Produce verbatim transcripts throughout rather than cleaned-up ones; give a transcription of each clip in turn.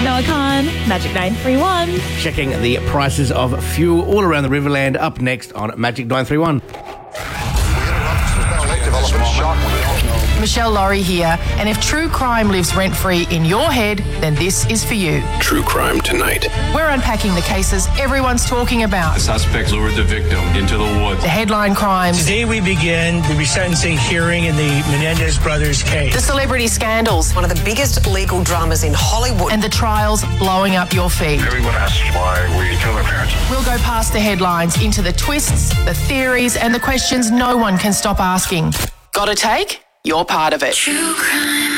Noah Khan, Magic nine three one. Checking the prices of fuel all around the Riverland up next on Magic nine three one. Michelle Laurie here, and if true crime lives rent-free in your head, then this is for you. True Crime Tonight. We're unpacking the cases everyone's talking about. The suspect lured the victim into the woods. The headline crimes. Today we begin the resentencing hearing in the Menendez brothers case. The celebrity scandals. One of the biggest legal dramas in Hollywood. And the trials blowing up your feed. Everyone asks why we kill their parents. We'll go past the headlines into the twists, the theories, and the questions no one can stop asking. Got a take? You're part of it. True Crime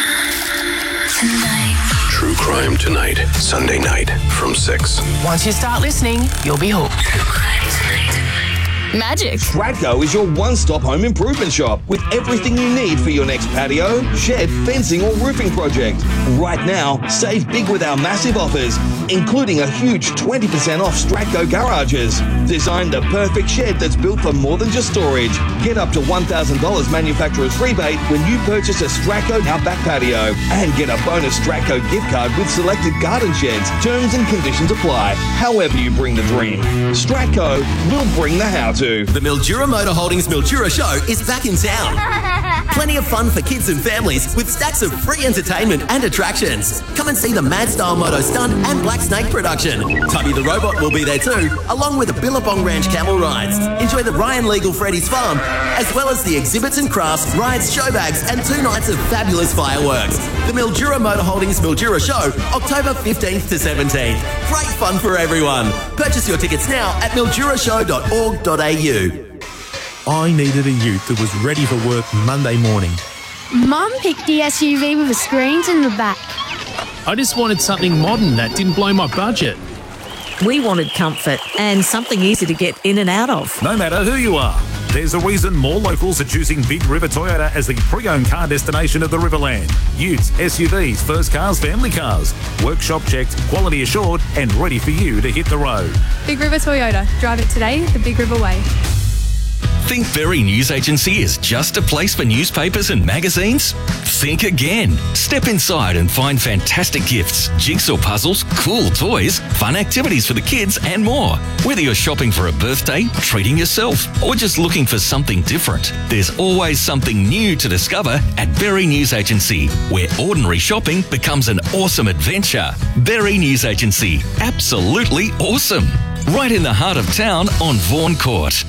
Tonight. True Crime Tonight. Sunday night from six. Once you start listening, you'll be hooked. True Crime Tonight. Magic. Stratco is your one-stop home improvement shop with everything you need for your next patio, shed, fencing or roofing project. Right now, save big with our massive offers, including a huge twenty percent off Stratco garages. Designed the perfect shed that's built for more than just storage. Get up to one thousand dollars manufacturer's rebate when you purchase a Stratco Outback patio. And get a bonus Stratco gift card with selected garden sheds. Terms and conditions apply. However you bring the dream. Stratco will bring the how-to. The Mildura Motor Holdings Mildura Show is back in town. Plenty of fun for kids and families with stacks of free entertainment and attractions. Come and see the Mad Style Moto Stunt and Black Snake production. Tubby the Robot will be there too, along with the Billabong Ranch camel rides. Enjoy the Ryan Legal Freddy's Farm, as well as the exhibits and crafts, rides, show bags, and two nights of fabulous fireworks. The Mildura Motor Holdings Mildura Show, October fifteenth to seventeenth. Great fun for everyone. Purchase your tickets now at mildura show dot org dot a u. I needed a ute that was ready for work Monday morning. Mum picked the S U V with the screens in the back. I just wanted something modern that didn't blow my budget. We wanted comfort and something easy to get in and out of. No matter who you are, there's a reason more locals are choosing Big River Toyota as the pre-owned car destination of the Riverland. Utes, S U Vs, first cars, family cars. Workshop checked, quality assured, and ready for you to hit the road. Big River Toyota. Drive it today the Big River way. Think Berry News Agency is just a place for newspapers and magazines? Think again. Step inside and find fantastic gifts, jigsaw puzzles, cool toys, fun activities for the kids and more. Whether you're shopping for a birthday, treating yourself, or just looking for something different, there's always something new to discover at Berry News Agency, where ordinary shopping becomes an awesome adventure. Berry News Agency. Absolutely awesome. Right in the heart of town on Vaughan Court.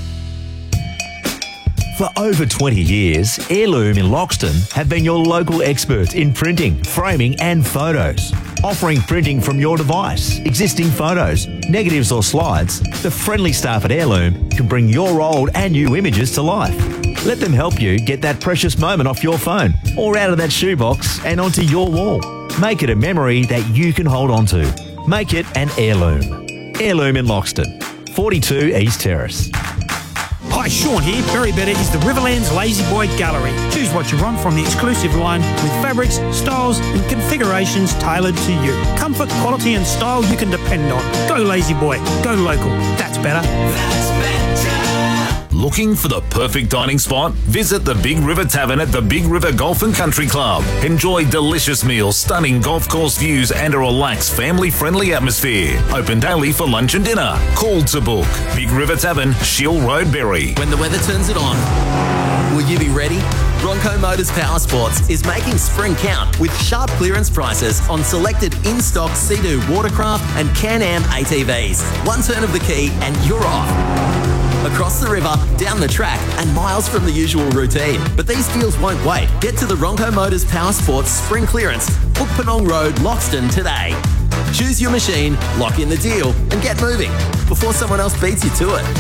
For over twenty years, Heirloom in Loxton have been your local experts in printing, framing and photos. Offering printing from your device, existing photos, negatives or slides, the friendly staff at Heirloom can bring your old and new images to life. Let them help you get that precious moment off your phone or out of that shoebox and onto your wall. Make it a memory that you can hold on to. Make it an heirloom. Heirloom in Loxton, forty-two East Terrace. Hi, Sean here. Berry Better is the Riverland's Lazy Boy Gallery. Choose what you want from the exclusive line with fabrics, styles and configurations tailored to you. Comfort, quality and style you can depend on. Go Lazy Boy. Go local. That's better. That's better. Looking for the perfect dining spot? Visit the Big River Tavern at the Big River Golf and Country Club. Enjoy delicious meals, stunning golf course views and a relaxed family-friendly atmosphere. Open daily for lunch and dinner. Call to book. Big River Tavern, Shield Road, Berry. When the weather turns it on, will you be ready? Bronco Motors Power Sports is making spring count with sharp clearance prices on selected in-stock Sea-Doo watercraft and Can-Am A T Vs. One turn of the key and you're off. Across the river, down the track, and miles from the usual routine. But these deals won't wait. Get to the Bronco Motors Power Sports Spring Clearance, Hook Penong Road, Loxton today. Choose your machine, lock in the deal, and get moving before someone else beats you to it.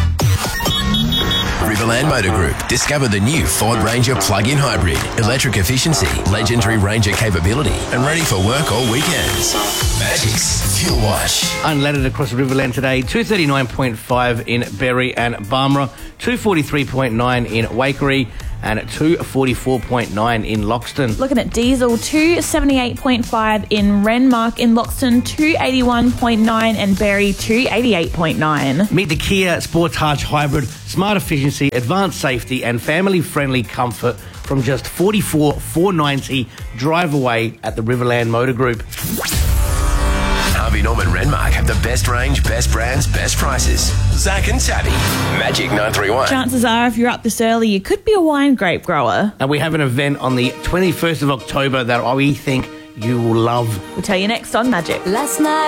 Riverland Motor Group. Discover the new Ford Ranger plug-in hybrid. Electric efficiency, legendary Ranger capability, and ready for work all weekends. Magic's Fuel Wash. Unleaded across the Riverland today, two thirty-nine point five in Berry and Barmera, two forty-three point nine in Waikerie, and two forty-four point nine in Loxton. Looking at diesel, two seventy-eight point five in Renmark, in Loxton, two eighty-one point nine, and Berry, two eighty-eight point nine. Meet the Kia Sportage Hybrid, smart efficiency, advanced safety, and family-friendly comfort from just forty-four thousand four hundred ninety. Drive away at the Riverland Motor Group. Harvey Norman Renmark have the best range, best brands, best prices. Zach and Tabby. Magic nine three one. Chances are, if you're up this early, you could be a wine grape grower. And we have an event on the twenty-first of October that we think you will love. We'll tell you next on Magic. Last night